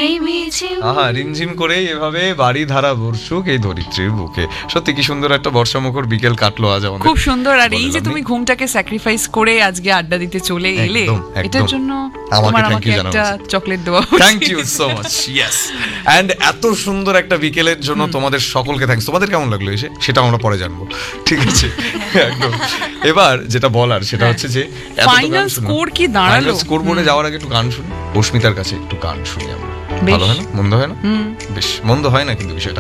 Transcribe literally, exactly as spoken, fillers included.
আহা রিমঝিম করে এভাবে বাড়ি ধারা বর্ষুক এই ধরিত্রীর বুকে। সত্যি কি সুন্দর একটা বর্ষামুখর বিকেল কাটলো আজ আমাদের, খুব সুন্দর। আর এই যে তুমি ঘুমটাকে স্যাক্রিফাইস করে আজকে আড্ডা দিতে চলে এলে, এটার জন্য তোমার আমাকে একটা চকলেট দেওয়া উচিত। Thank you so much. Yes, and এত সুন্দর একটা বিকেলের জন্য তোমাদের সকলকে থ্যাঙ্কস। তোমাদের কেমন লাগলো এসে সেটা আমরা পরে জানবো, ঠিক আছে? একদম। এবার যেটা বলার সেটা হচ্ছে যে ফাইনাল স্কোর কি দাঁড়ালো, স্কোর বোর্ডে যাওয়ার আগে একটু গান শুনি, অস্মিতার কাছে একটু গান শুনি আমরা। ভালো হয় না? মন্দ হয় না? বেশ মন্দ হয় না কিন্তু বিষয়টা।